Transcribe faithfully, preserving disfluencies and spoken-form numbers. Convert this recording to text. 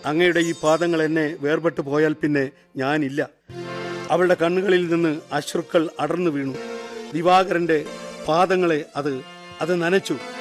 അങ്ങയുടെ ഈ പാദങ്ങൾ എന്നെ വേർപെട്ടു പോയാൽ പിന്നെ ഞാനില്ല. അവളുടെ കണ്ണുകളിൽ നിന്ന് അശ്രുക്കൾ അടർന്നു വീണു. ദിവാകരന്റെ പാദങ്ങളെ അത് അത് നനച്ചു.